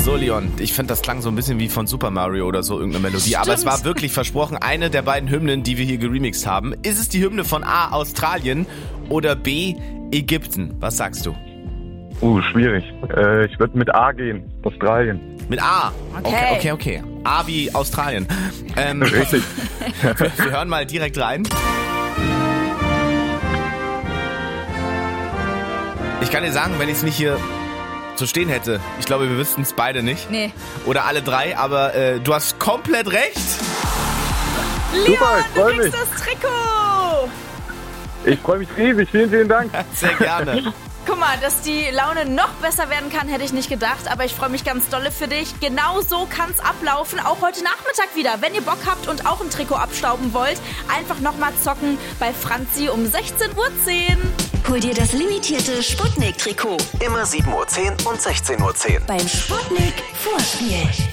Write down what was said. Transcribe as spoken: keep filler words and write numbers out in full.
So, Leon, ich finde, das klang so ein bisschen wie von Super Mario oder so, irgendeine Melodie. Stimmt. Aber es war wirklich versprochen, eine der beiden Hymnen, die wir hier geremixed haben. Ist es die Hymne von A, Australien oder B, Ägypten? Was sagst du? Uh, schwierig. Äh, ich würde mit A gehen. Australien. Mit A? Okay. Okay, okay, okay. A wie Australien. Ähm, Richtig. wir, wir hören mal direkt rein. Ich kann dir sagen, wenn ich es nicht hier zu stehen hätte, ich glaube, wir wüssten es beide nicht. Nee. Oder alle drei, aber äh, du hast komplett recht. Leon, Super, ich du freu kriegst mich. das Trikot. Ich freue mich riesig. Vielen, vielen Dank. Sehr gerne. Guck mal, dass die Laune noch besser werden kann, hätte ich nicht gedacht. Aber ich freue mich ganz dolle für dich. Genau so kann es ablaufen. Auch heute Nachmittag wieder. Wenn ihr Bock habt und auch ein Trikot abstauben wollt, einfach nochmal zocken bei Franzi um sechzehn Uhr zehn. Hol dir das limitierte Sputnik-Trikot Immer sieben Uhr zehn und sechzehn Uhr zehn. beim Sputnik Vorspiel.